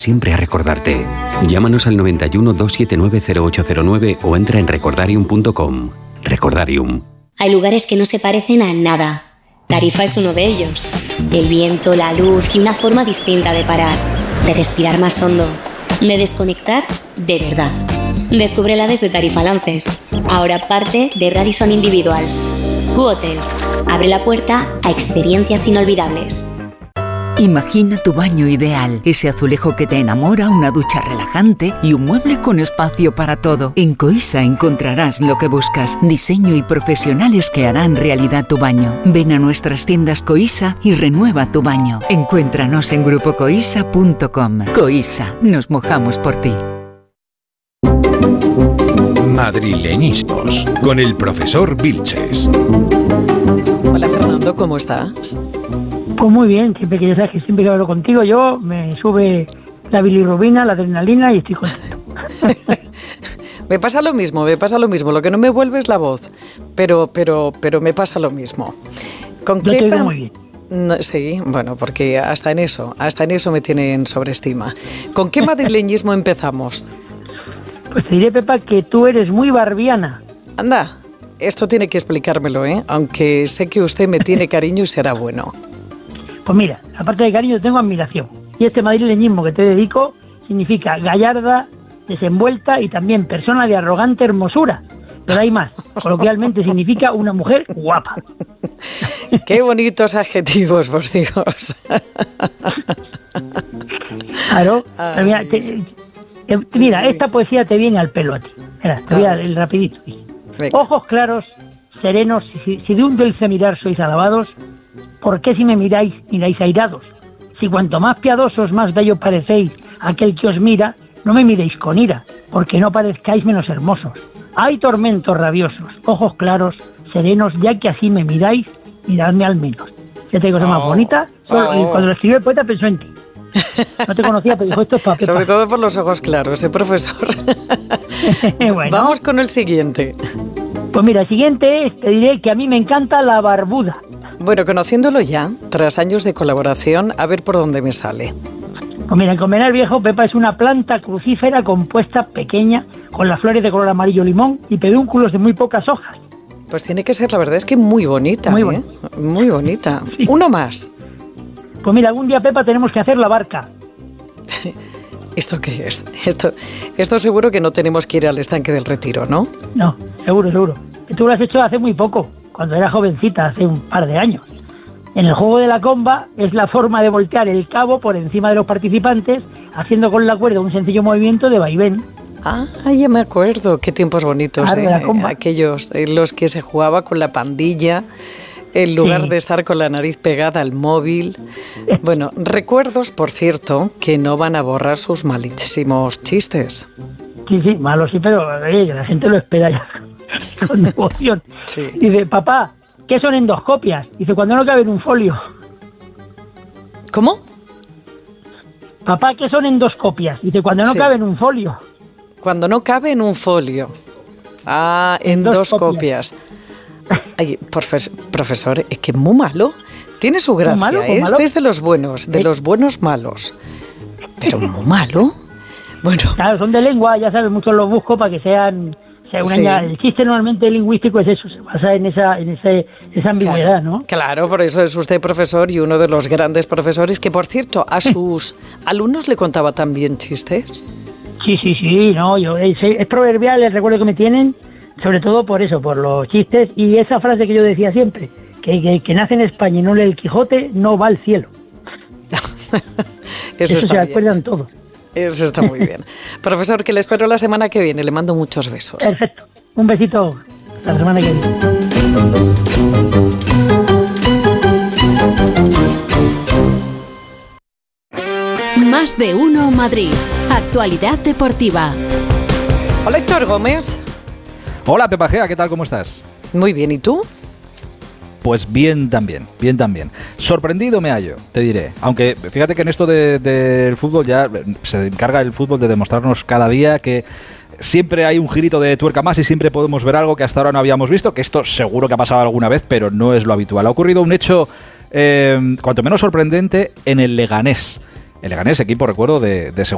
siempre a recordarte. Llámanos al 91 279 0809 o entra en recordarium.com. Recordarium. Hay lugares que no se parecen a nada. Tarifa es uno de ellos. El viento, la luz y una forma distinta de parar, de respirar más hondo, de desconectar de verdad. Descúbrela desde Tarifa Lances. Ahora parte de Radisson Individuals. Q-Hotels. Abre la puerta a experiencias inolvidables. Imagina tu baño ideal, ese azulejo que te enamora, una ducha relajante y un mueble con espacio para todo. En Coisa encontrarás lo que buscas, diseño y profesionales que harán realidad tu baño. Ven a nuestras tiendas Coisa y renueva tu baño. Encuéntranos en grupocoisa.com. Coisa, nos mojamos por ti. Madrileñismos, con el profesor Vilches. Hola Fernando, ¿cómo estás? Pues muy bien, siempre que ya sabes que siempre que hablo contigo yo me sube la bilirrubina, la adrenalina y estoy contento. Me pasa lo mismo, lo que no me vuelve es la voz, pero me pasa lo mismo. ¿Con yo qué te oigo muy bien. No, sí, bueno, porque hasta en eso me tienen sobreestima. ¿Con qué madrileñismo empezamos? Pues te diré, Pepa, que tú eres muy barbiana. Anda, esto tiene que explicármelo, aunque sé que usted me tiene cariño y será bueno. Pues mira, aparte de cariño tengo admiración. Y este madrileñismo que te dedico significa gallarda, desenvuelta y también persona de arrogante hermosura. Pero hay más, coloquialmente significa una mujer guapa. Qué bonitos adjetivos, por Dios. Claro, mira, sí. Esta poesía te viene al pelo a ti. Mira, te voy a dar el rapidito. Venga. Ojos claros, serenos, si de un dulce mirar sois alabados, ¿por qué si me miráis airados? Si cuanto más piadosos, más bello parecéis, aquel que os mira, no me miréis con ira, porque no parezcáis menos hermosos. Hay tormentos rabiosos, ojos claros, serenos, ya que así me miráis, miradme al menos. Ya te digo, cosa más bonita. Cuando lo escribió el poeta pensó en ti. No te conocía, pero dijo, esto es para Pepa. Sobre todo por los ojos claros, profesor. Bueno, vamos con el siguiente. Pues mira, el siguiente es, te diré que a mí me encanta la barbuda. Bueno, conociéndolo ya, tras años de colaboración, a ver por dónde me sale. Pues mira, el Comenar Viejo, Pepa, es una planta crucífera compuesta pequeña, con las flores de color amarillo limón y pedúnculos de muy pocas hojas. Pues tiene que ser, la verdad es que muy bonita, muy bonita. Muy bonita. Sí. Uno más. Pues mira, algún día, Pepa, tenemos que hacer la barca. ¿Esto qué es? Esto seguro que no tenemos que ir al estanque del Retiro, ¿no? No, seguro. Que tú lo has hecho hace muy poco, cuando era jovencita, hace un par de años. En el juego de la comba es la forma de voltear el cabo por encima de los participantes, haciendo con la cuerda un sencillo movimiento de vaivén. Ah, ya me acuerdo. Qué tiempos bonitos, Claro, la comba. aquellos en los que se jugaba con la pandilla, en lugar de estar con la nariz pegada al móvil. Bueno, recuerdos, por cierto, que no van a borrar sus malísimos chistes. Sí, malo sí, pero la gente lo espera ya con devoción. Sí. Dice, papá, ¿qué son endoscopias? Dice, cuando no cabe en un folio. ¿Cómo? Papá, ¿qué son endoscopias? Dice, cuando no cabe en un folio. Cuando no cabe en un folio. Ah, endoscopias. Ay, profesor, es que es muy malo. Tiene su gracia, malo? Este es de los buenos malos. Pero muy malo. Bueno. Claro, son de lengua, ya sabes, muchos los busco para que sean Sí. El chiste normalmente lingüístico es eso, se basa en esa ambigüedad, ¿no? Claro, por eso es usted profesor y uno de los grandes profesores que, por cierto, a sus alumnos le contaba también chistes. Sí, no, es proverbial el recuerdo que me tienen, sobre todo por eso, por los chistes y esa frase que yo decía siempre, que nace en España y no lee el Quijote, no va al cielo. Eso se acuerdan todos. Eso está muy bien. Profesor, que le espero la semana que viene. Le mando muchos besos. Perfecto. Un besito la semana que viene. Más de uno Madrid. Actualidad deportiva. Hola, Héctor Gómez. Hola, Pepa Gea, ¿qué tal? ¿Cómo estás? Muy bien, ¿y tú? Pues bien también. Sorprendido me hallo, te diré. Aunque fíjate que en esto del fútbol ya se encarga el fútbol de demostrarnos cada día que siempre hay un girito de tuerca más y siempre podemos ver algo que hasta ahora no habíamos visto, que esto seguro que ha pasado alguna vez, pero no es lo habitual. Ha ocurrido un hecho cuanto menos sorprendente en el Leganés. El Leganés, equipo, recuerdo, de segunda